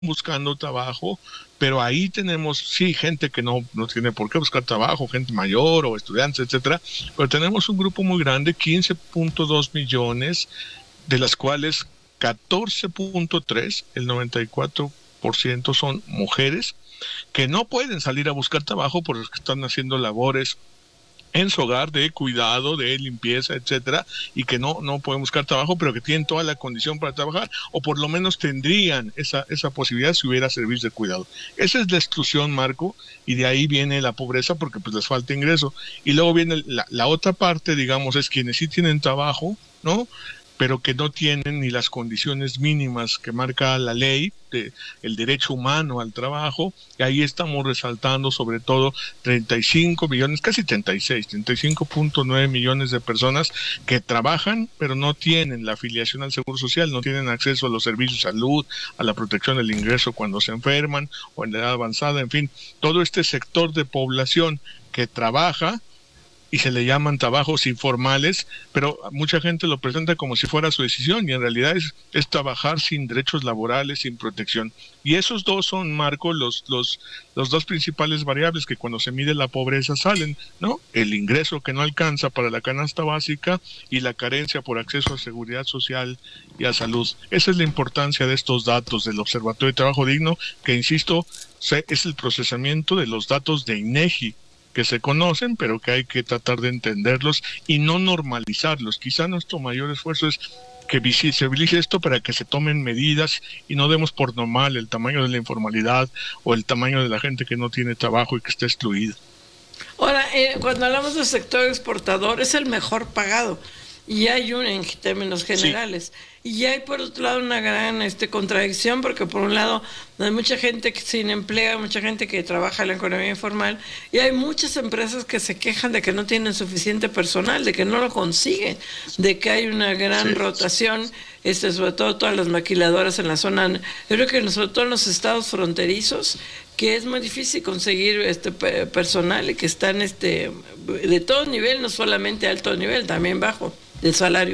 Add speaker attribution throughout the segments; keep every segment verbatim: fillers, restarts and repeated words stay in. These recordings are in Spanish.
Speaker 1: buscando trabajo, pero ahí tenemos, sí, gente que no, no tiene por qué buscar trabajo, gente mayor o estudiantes, etcétera, pero tenemos un grupo muy grande, quince punto dos millones, de las cuales catorce punto tres, el noventa y cuatro por ciento son mujeres que no pueden salir a buscar trabajo porque están haciendo labores en su hogar de cuidado, de limpieza, etcétera, y que no, no pueden buscar trabajo, pero que tienen toda la condición para trabajar, o por lo menos tendrían esa, esa posibilidad si hubiera servicios de cuidado. Esa es la exclusión, Marco, y de ahí viene la pobreza porque pues les falta ingreso. Y luego viene la, la otra parte, digamos, es quienes sí tienen trabajo, ¿no?, pero que no tienen ni las condiciones mínimas que marca la ley, de, el derecho humano al trabajo, y ahí estamos resaltando sobre todo treinta y cinco millones, casi treinta y seis, treinta y cinco punto nueve millones de personas que trabajan, pero no tienen la afiliación al Seguro Social, no tienen acceso a los servicios de salud, a la protección del ingreso cuando se enferman, o en la edad avanzada, en fin, todo este sector de población que trabaja, y se le llaman trabajos informales, pero mucha gente lo presenta como si fuera su decisión, y en realidad es, es trabajar sin derechos laborales, sin protección. Y esos dos son, Marco, los, los, los dos principales variables que cuando se mide la pobreza salen, ¿no? El ingreso que no alcanza para la canasta básica y la carencia por acceso a seguridad social y a salud. Esa es la importancia de estos datos del Observatorio de Trabajo Digno, que, insisto, es el procesamiento de los datos de INEGI, que se conocen, pero que hay que tratar de entenderlos y no normalizarlos. Quizá nuestro mayor esfuerzo es que se visibilice esto para que se tomen medidas y no demos por normal el tamaño de la informalidad o el tamaño de la gente que no tiene trabajo y que está excluida.
Speaker 2: Ahora, eh, cuando hablamos del sector exportador, es el mejor pagado, y hay un en términos generales. Sí. Y hay por otro lado una gran este, contradicción, porque por un lado hay mucha gente que sin empleo, mucha gente que trabaja en la economía informal, y hay muchas empresas que se quejan de que no tienen suficiente personal, de que no lo consiguen, de que hay una gran sí. rotación, este, sobre todo todas las maquiladoras en la zona. Yo creo que sobre todo en los estados fronterizos, que es muy difícil conseguir este personal y que están este de todo nivel, no solamente alto nivel, también bajo del salario.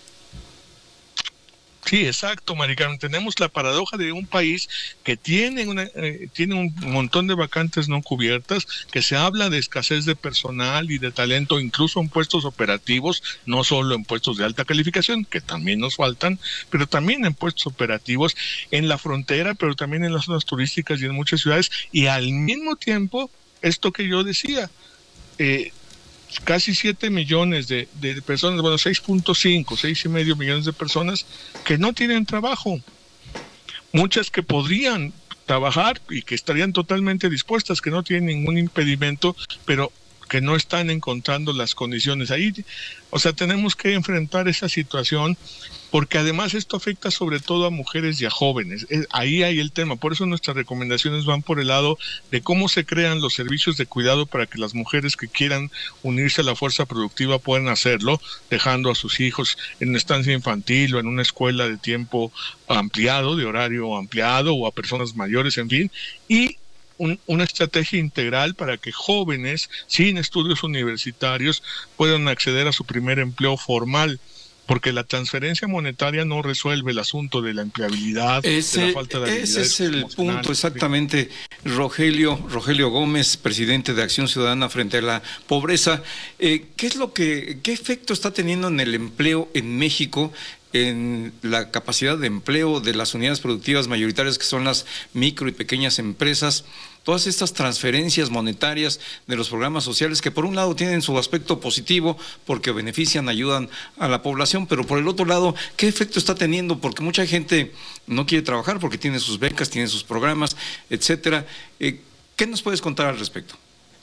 Speaker 1: Sí, exacto, Maricarmen. Tenemos la paradoja de un país que tiene una eh, tiene un montón de vacantes no cubiertas, que se habla de escasez de personal y de talento, incluso en puestos operativos, no solo en puestos de alta calificación, que también nos faltan, pero también en puestos operativos, en la frontera, pero también en las zonas turísticas y en muchas ciudades, y al mismo tiempo, esto que yo decía, eh, casi siete millones de, de personas, bueno, seis punto cinco, seis y medio millones de personas que no tienen trabajo. Muchas que podrían trabajar y que estarían totalmente dispuestas, que no tienen ningún impedimento, pero que no están encontrando las condiciones ahí. O sea, tenemos que enfrentar esa situación, porque además esto afecta sobre todo a mujeres y a jóvenes. Ahí hay el tema. Por eso nuestras recomendaciones van por el lado de cómo se crean los servicios de cuidado para que las mujeres que quieran unirse a la fuerza productiva puedan hacerlo, dejando a sus hijos en una estancia infantil o en una escuela de tiempo ampliado, de horario ampliado, o a personas mayores, en fin, y Un, una estrategia integral para que jóvenes sin estudios universitarios puedan acceder a su primer empleo formal, porque la transferencia monetaria no resuelve el asunto de la empleabilidad,
Speaker 3: ese,
Speaker 1: de la falta de habilidades.
Speaker 3: Ese es el punto, exactamente. Rogelio, Rogelio Gómez, presidente de Acción Ciudadana frente a la pobreza. Eh, ¿qué es lo que, qué efecto está teniendo en el empleo en México, en la capacidad de empleo de las unidades productivas mayoritarias, que son las micro y pequeñas empresas? Todas estas transferencias monetarias de los programas sociales, que por un lado tienen su aspecto positivo porque benefician, ayudan a la población, pero por el otro lado, ¿qué efecto está teniendo? Porque mucha gente no quiere trabajar porque tiene sus becas, tiene sus programas, etcétera. Eh, ¿qué nos puedes contar al respecto?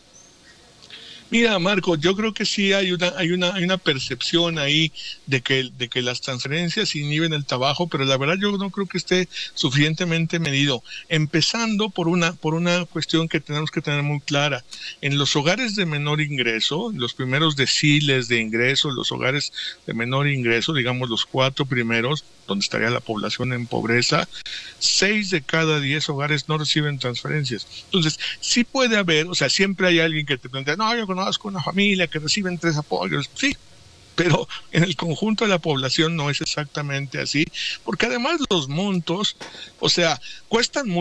Speaker 1: Mira, Marco, yo creo que sí hay una hay una hay una percepción ahí de que de que las transferencias inhiben el trabajo, pero la verdad yo no creo que esté suficientemente medido. Empezando por una por una cuestión que tenemos que tener muy clara. En los hogares de menor ingreso, los primeros deciles de ingreso, los hogares de menor ingreso, digamos los cuatro primeros, donde estaría la población en pobreza, seis de cada diez hogares no reciben transferencias. Entonces, sí puede haber, o sea, siempre hay alguien que te plantea, no, yo conozco una familia que reciben tres apoyos, sí, pero en el conjunto de la población no es exactamente así, porque además los montos, o sea, cuestan